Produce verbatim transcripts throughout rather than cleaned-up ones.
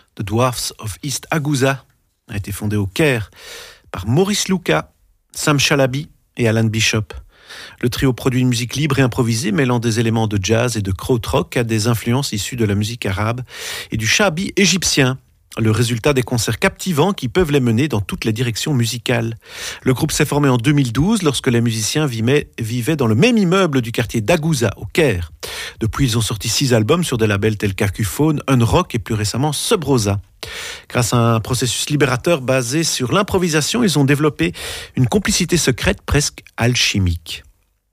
The Dwarfs of East Agusa a été fondé au Caire par Maurice Lucas, Sam Shalaby et Alan Bishop. Le trio produit une musique libre et improvisée mêlant des éléments de jazz et de krautrock à des influences issues de la musique arabe et du shabi égyptien. Le résultat des concerts captivants qui peuvent les mener dans toutes les directions musicales. Le groupe s'est formé en deux mille douze lorsque les musiciens vivaient dans le même immeuble du quartier d'Agusa, au Caire. Depuis, ils ont sorti six albums sur des labels tels qu'Acuphone, Unrock et plus récemment Subrosa. Grâce à un processus libérateur basé sur l'improvisation, ils ont développé une complicité secrète presque alchimique.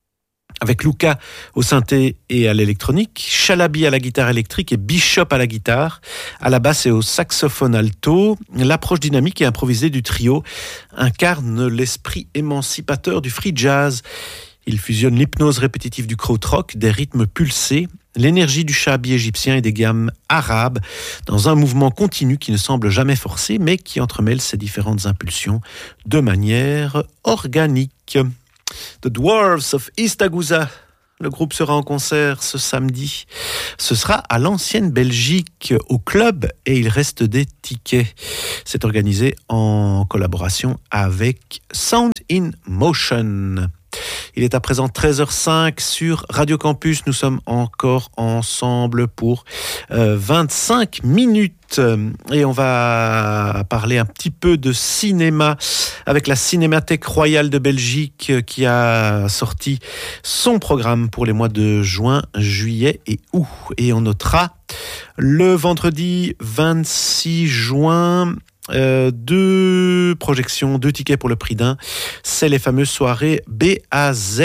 Avec Lucas au synthé et à l'électronique, Shalaby à la guitare électrique et Bishop à la guitare, à la basse et au saxophone alto, l'approche dynamique et improvisée du trio incarne l'esprit émancipateur du free jazz. Il fusionne l'hypnose répétitive du krautrock, des rythmes pulsés, l'énergie du shabi égyptien et des gammes arabes dans un mouvement continu qui ne semble jamais forcé mais qui entremêle ces différentes impulsions de manière organique. The Dwarfs of East Agusa. Le groupe sera en concert ce samedi. Ce sera à l'Ancienne Belgique, au club, et il reste des tickets. C'est organisé en collaboration avec Sound in Motion. Il est à présent treize heures cinq sur Radio Campus. Nous sommes encore ensemble pour euh, vingt-cinq minutes. Et on va parler un petit peu de cinéma avec la Cinémathèque Royale de Belgique qui a sorti son programme pour les mois de juin, juillet et août. Et on notera le vendredi vingt-six juin... Euh, deux projections, deux tickets pour le prix d'un. C'est les fameuses soirées B A Z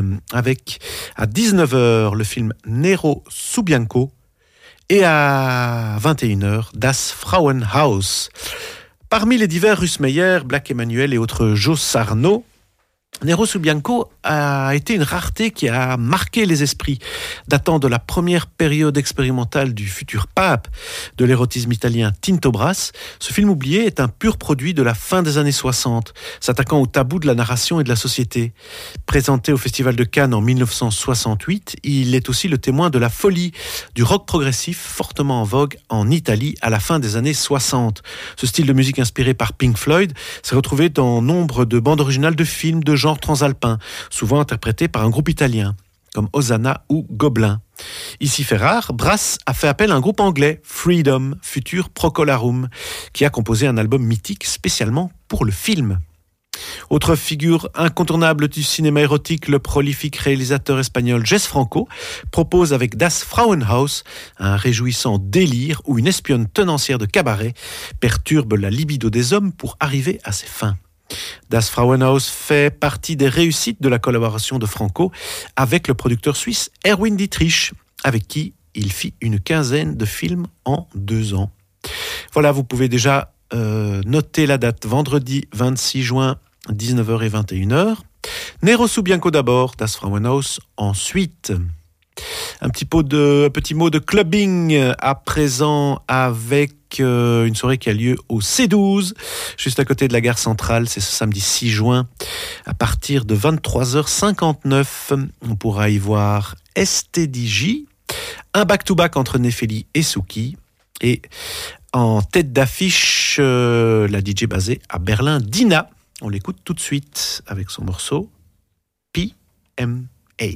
avec à dix-neuf heures le film Nero su Bianco et à vingt et une heures Das Frauenhaus. Parmi les divers Russ Meyer, Black Emmanuel et autres Joe Sarno, Nero su Bianco a été une rareté qui a marqué les esprits, datant de la première période expérimentale du futur pape de l'érotisme italien Tinto Brass. Ce film oublié est un pur produit de la fin des années soixante, s'attaquant au tabou de la narration et de la société. Présenté au Festival de Cannes en dix-neuf cent soixante-huit, il est aussi le témoin de la folie du rock progressif fortement en vogue en Italie à la fin des années soixante. Ce style de musique inspiré par Pink Floyd s'est retrouvé dans nombre de bandes originales de films de genre transalpin, souvent interprétés par un groupe italien, comme Hosanna ou Gobelin. Ici fait rare, Brass a fait appel à un groupe anglais, Freedom, futur Procolarum, qui a composé un album mythique spécialement pour le film. Autre figure incontournable du cinéma érotique, le prolifique réalisateur espagnol Jess Franco propose avec Das Frauenhaus un réjouissant délire où une espionne tenancière de cabaret perturbe la libido des hommes pour arriver à ses fins. Das Frauenhaus fait partie des réussites de la collaboration de Franco avec le producteur suisse Erwin Dietrich, avec qui il fit une quinzaine de films en deux ans. Voilà, vous pouvez déjà euh, noter la date, vendredi vingt-six juin, dix-neuf heures et vingt et une heures. Nero su Bianco d'abord, Das Frauenhaus ensuite. Un petit, pot de, un petit mot de clubbing à présent avec euh, une soirée qui a lieu au C douze, juste à côté de la gare centrale. C'est ce samedi six juin à partir de vingt-trois heures cinquante-neuf. On pourra y voir S T D J, un back-to-back entre Nefeli et Suki. Et en tête d'affiche, euh, la D J basée à Berlin, Dina. On l'écoute tout de suite avec son morceau P M.